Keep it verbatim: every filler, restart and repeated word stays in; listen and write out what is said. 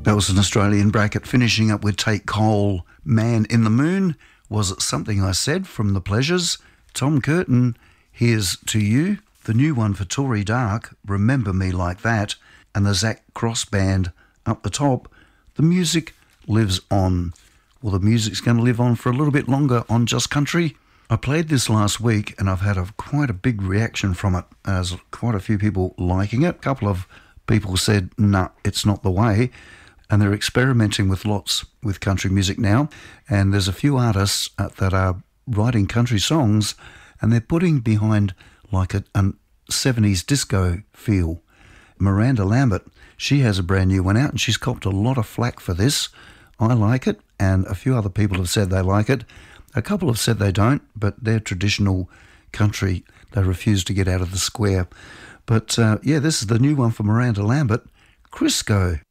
That was an Australian bracket, finishing up with Tate Cole, Man in the Moon. Was it something I said from The Pleasures? Tom Curtin, Here's to You. The new one for Tory Dark, Remember Me Like That. And the Zach Cross Band up the top, The Music Lives On. Well, the music's going to live on for a little bit longer on Just Country. I played this last week and I've had a, quite a big reaction from it, as quite a few people liking it. A couple of people said, nah, it's not the way. And they're experimenting with lots with country music now. And there's a few artists uh, that are writing country songs and they're putting behind like a, a seventies disco feel. Miranda Lambert, she has a brand new one out and she's copped a lot of flack for this. I like it, and a few other people have said they like it. A couple have said they don't, but they're traditional country. They refuse to get out of the square. But uh, yeah, this is the new one for Miranda Lambert, Crisco.